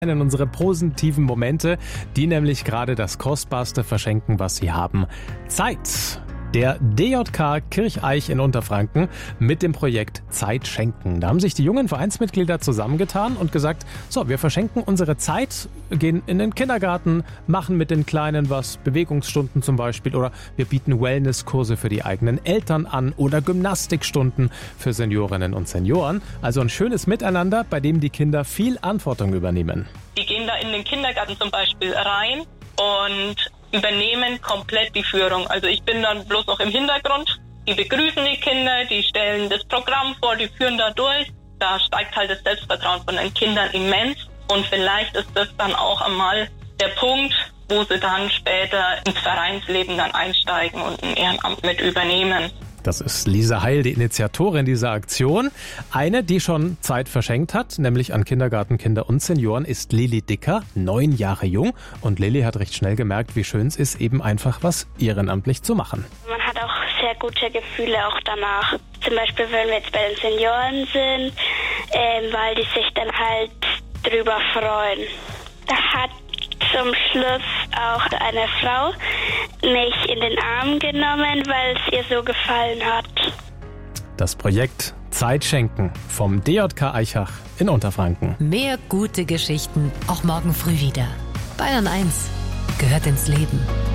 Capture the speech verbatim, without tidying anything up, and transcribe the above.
In unsere positiven Momente, die nämlich gerade das Kostbarste verschenken, was sie haben. Zeit. Der D J K Kircheich in Unterfranken mit dem Projekt Zeit schenken. Da haben sich die jungen Vereinsmitglieder zusammengetan und gesagt, so, wir verschenken unsere Zeit, gehen in den Kindergarten, machen mit den Kleinen was, Bewegungsstunden zum Beispiel, oder wir bieten Wellnesskurse für die eigenen Eltern an oder Gymnastikstunden für Seniorinnen und Senioren. Also ein schönes Miteinander, bei dem die Kinder viel Verantwortung übernehmen. Die gehen da in den Kindergarten zum Beispiel rein und übernehmen komplett die Führung. Also ich bin dann bloß noch im Hintergrund. Die begrüßen die Kinder, die stellen das Programm vor, die führen da durch. Da steigt halt das Selbstvertrauen von den Kindern immens. Und vielleicht ist das dann auch einmal der Punkt, wo sie dann später ins Vereinsleben dann einsteigen und ein Ehrenamt mit übernehmen. Das ist Lisa Heil, die Initiatorin dieser Aktion. Eine, die schon Zeit verschenkt hat, nämlich an Kindergartenkinder und Senioren, ist Lilly Dicker, neun Jahre jung. Und Lilly hat recht schnell gemerkt, wie schön es ist, eben einfach was ehrenamtlich zu machen. Man hat auch sehr gute Gefühle auch danach. Zum Beispiel, wenn wir jetzt bei den Senioren sind, äh, weil die sich dann halt drüber freuen. Da hat zum Schluss auch eine Frau mich in den Arm genommen, weil es ihr so gefallen hat. Das Projekt Zeit schenken vom D J K Eichach in Unterfranken. Mehr gute Geschichten auch morgen früh wieder. Bayern eins gehört ins Leben.